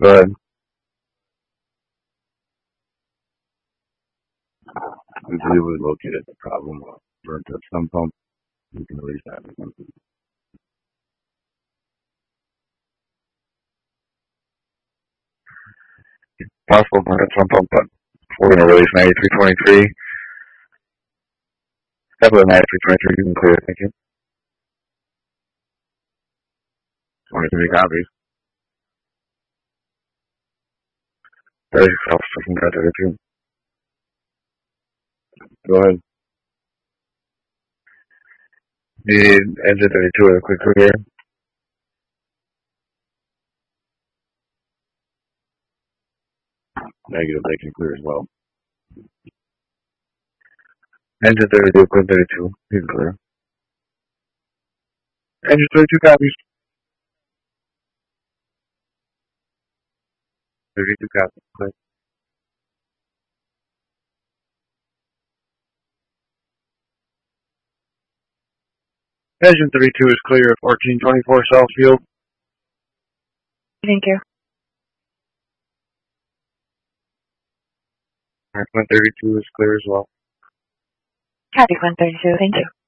But we believe we located the problem of burnt up sump pump. We can release that. Possible burnt up sump pump, but we're going to release 9323. Have a 9323, you can clear it, thank you. 23 copies. 36 officer from Car 32. Go ahead. Need engine 32 with a quick clear. Negative, they can clear as well. Engine 32, quick 32, you can clear. Engine 32 copies. 32 copies, clear. Engine 32 is clear at 1424 Southfield. Thank you. Mark 132 is clear as well. Copy 132, thank you.